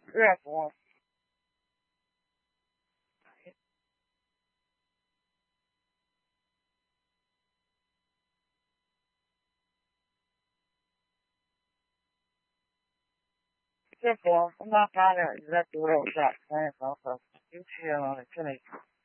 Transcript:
热乎。Simple. I'm not bothered. Is that the real shot? Very well, so you feel on it.